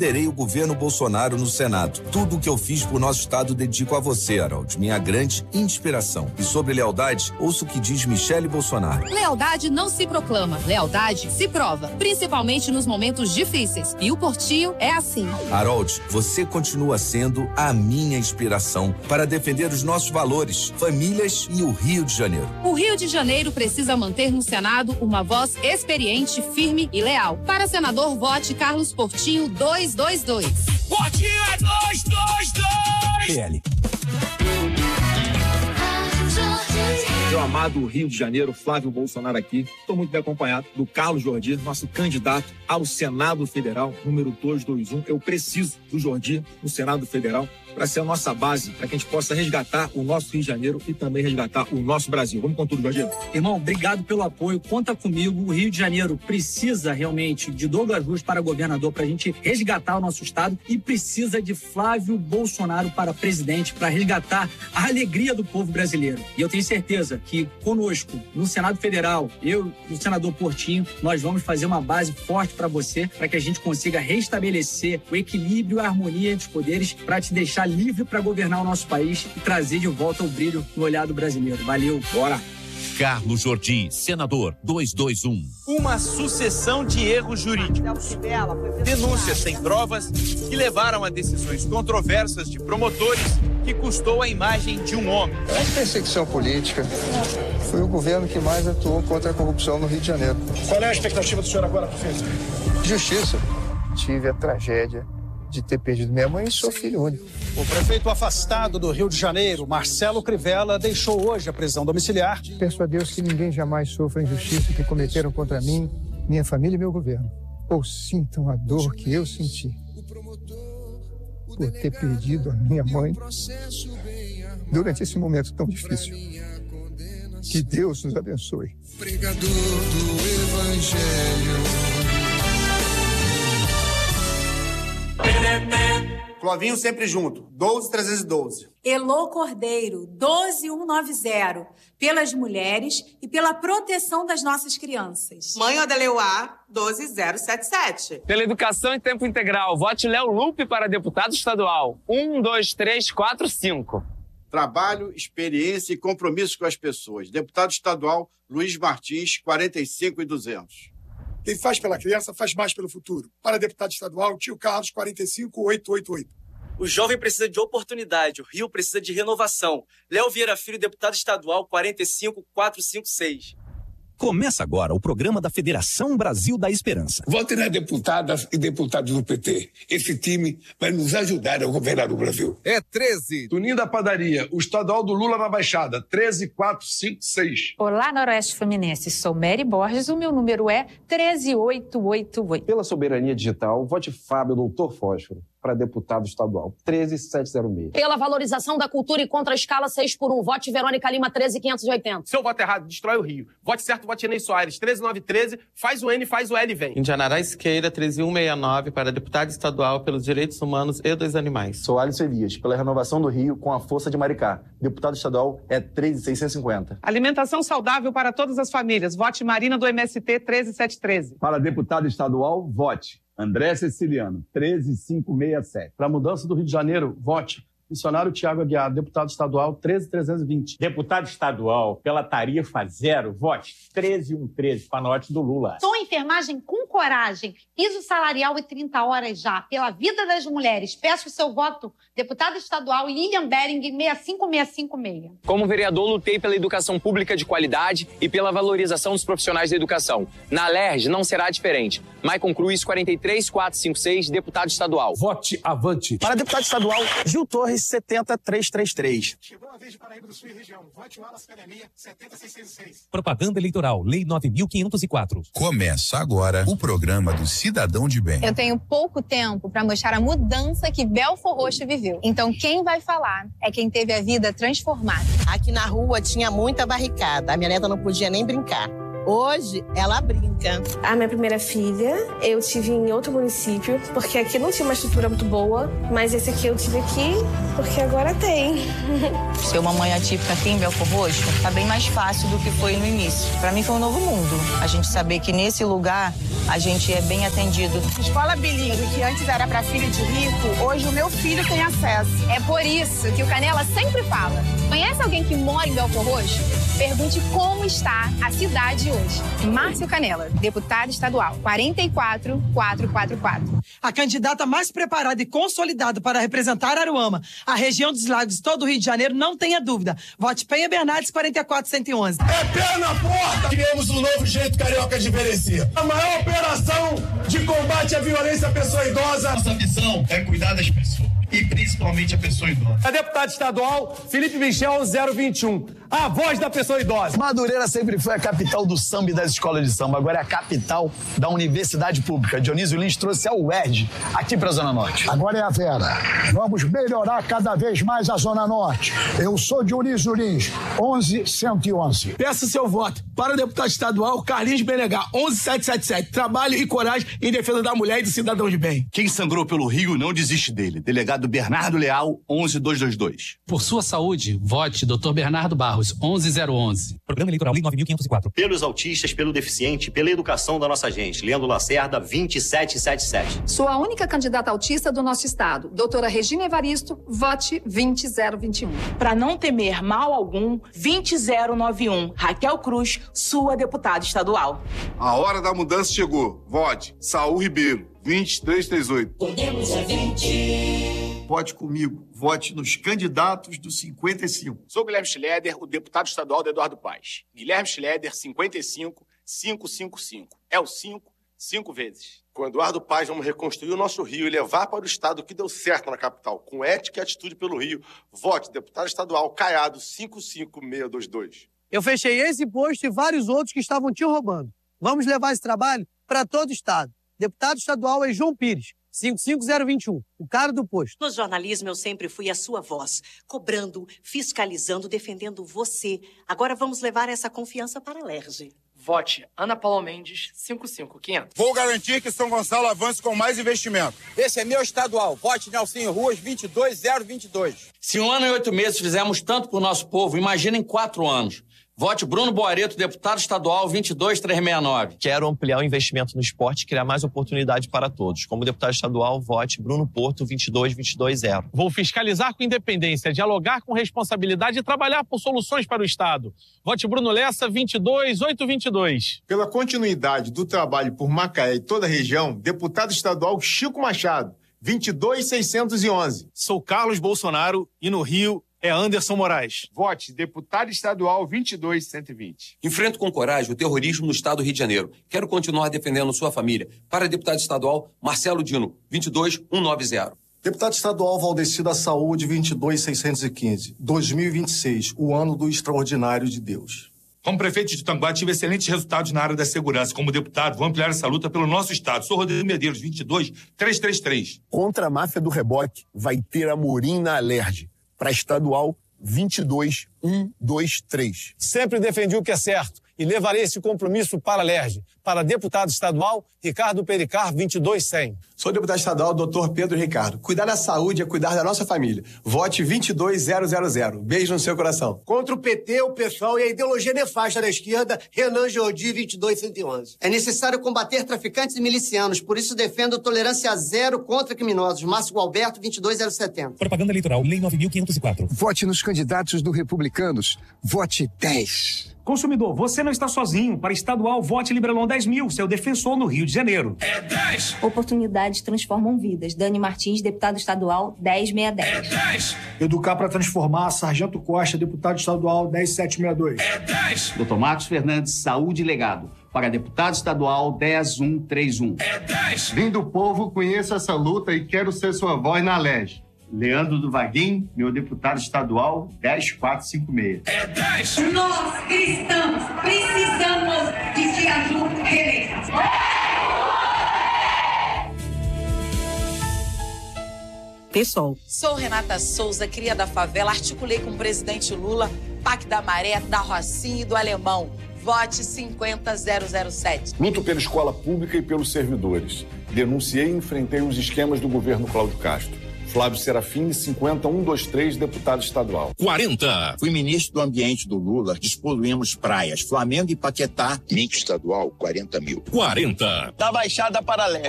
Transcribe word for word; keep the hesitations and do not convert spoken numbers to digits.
Liderei o governo Bolsonaro no Senado. Tudo o que eu fiz por nosso estado dedico a você, Harold, minha grande inspiração. E sobre lealdade, ouço o que diz Michele Bolsonaro. Lealdade não se proclama, lealdade se prova, principalmente nos momentos difíceis. E o Portinho é assim. Harold, você continua sendo a minha inspiração para defender os nossos valores, famílias e o Rio de Janeiro. O Rio de Janeiro precisa manter no Senado uma voz experiente, firme e leal. Para senador, vote Carlos Portinho dois dois dois. Portinho é dois dois dois! P L. Meu amado Rio de Janeiro, Flávio Bolsonaro aqui. Estou muito bem acompanhado do Carlos Jordi, nosso candidato ao Senado Federal, número dois dois um. Eu preciso do Jordi no Senado Federal para ser a nossa base, para que a gente possa resgatar o nosso Rio de Janeiro e também resgatar o nosso Brasil. Vamos com tudo, Jordi. Irmão, obrigado pelo apoio. Conta comigo. O Rio de Janeiro precisa realmente de Douglas Luz para governador para a gente resgatar o nosso estado e precisa de Flávio Bolsonaro para presidente para resgatar a alegria do povo brasileiro. E eu tenho certeza que conosco, no Senado Federal, eu e o senador Portinho, nós vamos fazer uma base forte para você, para que a gente consiga restabelecer o equilíbrio e a harmonia entre os poderes para te deixar livre para governar o nosso país e trazer de volta o brilho no olhar do brasileiro. Valeu, bora! Carlos Jordi, senador dois dois um. Uma sucessão de erros jurídicos. Denúncias sem provas que levaram a decisões controversas de promotores que custou a imagem de um homem. A perseguição política foi o governo que mais atuou contra a corrupção no Rio de Janeiro. Qual é a expectativa do senhor agora, prefeito? Justiça. Tive a tragédia de ter perdido minha mãe e sou filho único. O prefeito afastado do Rio de Janeiro, Marcelo Crivella, deixou hoje a prisão domiciliar. Peço a Deus que ninguém jamais sofra a injustiça que cometeram contra mim, minha família e meu governo. Ou sintam a dor que eu senti por ter perdido a minha mãe durante esse momento tão difícil. Que Deus nos abençoe. Pregador do Evangelho. Clovinho sempre junto, doze trezentos e doze. Elô Cordeiro, doze mil cento e noventa, pelas mulheres e pela proteção das nossas crianças. Mãe Odeleuá, doze mil e setenta e sete. Pela educação em tempo integral, vote Léo Lupe para deputado estadual. um, dois, três, quatro, cinco. Trabalho, experiência e compromisso com as pessoas. Deputado estadual Luiz Martins, quarenta e cinco mil e duzentos. Quem faz pela criança faz mais pelo futuro. Para deputado estadual, Tio Carlos, quarenta e cinco mil oitocentos e oitenta e oito. O jovem precisa de oportunidade, o Rio precisa de renovação. Léo Vieira Filho, deputado estadual, quarenta e cinco mil quatrocentos e cinquenta e seis. Começa agora o programa da Federação Brasil da Esperança. Vote nas deputadas e deputados do P T. Esse time vai nos ajudar a governar o Brasil. É treze. Tuninho da Padaria, o estadual do Lula na Baixada, treze mil quatrocentos e cinquenta e seis. Olá, Noroeste Fluminense. Sou Mary Borges, o meu número é treze mil oitocentos e oitenta e oito. Pela soberania digital, vote Fábio Doutor Fósforo para deputado estadual, treze mil setecentos e seis. Pela valorização da cultura e contra a escala seis por um, vote Verônica Lima, treze mil quinhentos e oitenta. Seu voto errado, destrói o Rio. Vote certo, vote Enei Soares, treze mil novecentos e treze, faz o N, faz o L e vem. Indianará Esqueira, treze mil cento e sessenta e nove, para deputado estadual pelos direitos humanos e dos animais. Sou Alisson Elias, pela renovação do Rio com a força de Maricá. Deputado estadual é treze mil seiscentos e cinquenta. Alimentação saudável para todas as famílias. Vote Marina do M S T, treze mil setecentos e treze. Para deputado estadual, vote André Ceciliano, treze mil quinhentos e sessenta e sete. Para a mudança do Rio de Janeiro, vote missionário Tiago Aguiar, deputado estadual, treze mil trezentos e vinte. Deputado estadual, pela tarifa zero, vote treze mil treze, para norte do Lula. Sou enfermagem com coragem, piso salarial e trinta horas já, pela vida das mulheres. Peço o seu voto, deputado estadual Lilian Bering, seis cinco seis cinco seis. Como vereador, lutei pela educação pública de qualidade e pela valorização dos profissionais da educação. Na Alerj não será diferente. Maicon Cruz, quarenta e três mil quatrocentos e cinquenta e seis, deputado estadual. Vote Avante. Para deputado estadual, Gil Torres, setenta mil trezentos e trinta e três. Chegou a vez de Paraíba do Sul e região. Vote Wallace Academia, setenta mil seiscentos e seis. Propaganda eleitoral, Lei nove mil quinhentos e quatro. Começa agora o programa do Cidadão de Bem. Eu tenho pouco tempo para mostrar a mudança que Belfor Roxo viveu. Então quem vai falar é quem teve a vida transformada. Aqui na rua tinha muita barricada. A minha neta não podia nem brincar. Hoje, ela brinca. A minha primeira filha, eu tive em outro município, porque aqui não tinha uma estrutura muito boa, mas esse aqui eu tive aqui, porque agora tem. Ser uma mãe atípica aqui em Belford Roxo tá bem mais fácil do que foi no início. Pra mim foi um novo mundo. A gente saber que nesse lugar a gente é bem atendido. Escola bilíngue, que antes era pra filho de rico, hoje o meu filho tem acesso. É por isso que o Canela sempre fala. Conhece alguém que mora em Belford Roxo? Pergunte como está a cidade hoje. Márcio Canela, deputado estadual, quatro quatro quatro quatro quatro. A candidata mais preparada e consolidada para representar Aruama, a região dos lagos e todo o Rio de Janeiro, não tenha dúvida. Vote Penha Bernardes, quatro quatro um um um. É pé na porta! Criamos um novo jeito carioca de envelhecer. A maior operação de combate à violência à pessoa idosa. Nossa missão é cuidar das pessoas. E principalmente a pessoa idosa. A deputada estadual, Felipe Michel, zero vinte e um. A voz da pessoa idosa. Madureira sempre foi a capital do samba e das escolas de samba. Agora é a capital da universidade pública. Dionísio Lins trouxe a U E R J aqui para a Zona Norte. Agora é a Vera. Vamos melhorar cada vez mais a Zona Norte. Eu sou Dionísio Lins, onze cento e onze. Peça seu voto para o deputado estadual Carlinhos Benegar, onze sete sete sete. Trabalho e coragem em defesa da mulher e do cidadão de bem. Quem sangrou pelo Rio não desiste dele. Delegado Bernardo Leal, onze dois dois dois. Por sua saúde, vote doutor Bernardo Barros, onze zero onze. Programa Eleitoral Lei nove mil quinhentos e quatro. Pelos autistas, pelo deficiente, pela educação da nossa gente. Leandro Lacerda, vinte sete setenta e sete. Sou a única candidata autista do nosso estado. Doutora Regina Evaristo, vote vinte zero vinte e um. Para não temer mal algum, vinte zero nove um. Raquel Cruz, sua deputada estadual. A hora da mudança chegou. Vote Saul Ribeiro, vinte três trinta e oito. Podemos é vinte. Vote comigo. Vote nos candidatos do cinquenta e cinco. Sou Guilherme Schleder, o deputado estadual do Eduardo Paes. Guilherme Schleder, cinquenta e cinco, quinhentos e cinquenta e cinco. É o cinco, cinco vezes. Com Eduardo Paes, vamos reconstruir o nosso Rio e levar para o estado que deu certo na capital, com ética e atitude pelo Rio. Vote deputado estadual Caiado, cinco cinco seis dois dois. Eu fechei esse posto e vários outros que estavam te roubando. Vamos levar esse trabalho para todo o estado. Deputado estadual é João Pires, cinco cinco zero dois um, o cara do posto. No jornalismo eu sempre fui a sua voz, cobrando, fiscalizando, defendendo você. Agora vamos levar essa confiança para a Lerge. Vote Ana Paula Mendes, cinco cinco quinhentos. Vou garantir que São Gonçalo avance com mais investimento. Esse é meu estadual. Vote Nelsinho Ruas, vinte e dois zero vinte e dois. Se um ano e oito meses fizemos tanto por nosso povo, imagina em quatro anos. Vote Bruno Boareto, deputado estadual, vinte e dois trezentos e sessenta e nove. Quero ampliar o investimento no esporte e criar mais oportunidade para todos. Como deputado estadual, vote Bruno Porto, vinte e dois vinte e dois zero. Vou fiscalizar com independência, dialogar com responsabilidade e trabalhar por soluções para o Estado. Vote Bruno Lessa, vinte e dois oitocentos e vinte e dois. Pela continuidade do trabalho por Macaé e toda a região, deputado estadual Chico Machado, vinte e dois seiscentos e onze. Sou Carlos Bolsonaro e no Rio é Anderson Moraes. Vote deputado estadual vinte e dois cento e vinte. Enfrento com coragem o terrorismo no estado do Rio de Janeiro. Quero continuar defendendo sua família. Para deputado estadual Marcelo Dino, vinte e dois cento e noventa. Deputado estadual Valdeci da Saúde, vinte e dois seiscentos e quinze. dois mil e vinte e seis, o ano do extraordinário de Deus. Como prefeito de Tanguá, tive excelentes resultados na área da segurança. Como deputado, vou ampliar essa luta pelo nosso estado. Sou Rodrigo Medeiros, vinte e dois trezentos e trinta e três. Contra a máfia do reboque, vai ter Amorim na Alerj. Para estadual, vinte e dois mil cento e vinte e três. Sempre defendi o que é certo e levarei esse compromisso para a Lerj. Para deputado estadual, Ricardo Pericar, vinte e dois cem. Sou deputado estadual, doutor Pedro Ricardo. Cuidar da saúde é cuidar da nossa família. Vote vinte e dois zero zero zero. Beijo no seu coração. Contra o P T, o PSOL e a ideologia nefasta da esquerda, Renan Jordi, vinte e dois cento e onze. É necessário combater traficantes e milicianos, por isso defendo tolerância zero contra criminosos. Márcio Gualberto, vinte e dois zero setenta. Propaganda Eleitoral, Lei nove mil quinhentos e quatro. Vote nos candidatos do Republicanos. Vote dez. Consumidor, você não está sozinho. Para estadual, vote Librelon dez mil, seu defensor no Rio de Janeiro. É dez. Oportunidades transformam vidas. Dani Martins, deputado estadual, dez mil seiscentos e dez. É dez. Educar para transformar, Sargento Costa, deputado estadual, dez mil setecentos e sessenta e dois. É dez. doutor Marcos Fernandes, saúde e legado. Para deputado estadual, dez mil cento e trinta e um. É dez. Vim do povo, conheço essa luta e quero ser sua voz na Lerj. Leandro do Vaguinho, meu deputado estadual, dez mil quatrocentos e cinquenta e seis. É dez. Nós, cristãos, precisamos de Tia Ju reeleita. Pessoal. Sou Renata Souza, cria da favela, articulei com o presidente Lula, P A C da Maré, da Rocinha e do Alemão. Vote cinquenta zero zero sete. Luto pela escola pública e pelos servidores. Denunciei e enfrentei os esquemas do governo Cláudio Castro. Flávio Serafini, cinquenta um dois três, deputado estadual. quarenta. Fui ministro do Ambiente do Lula, despoluímos praias, Flamengo e Paquetá. Link estadual, quarenta mil. quarenta. Da Baixada para Leste.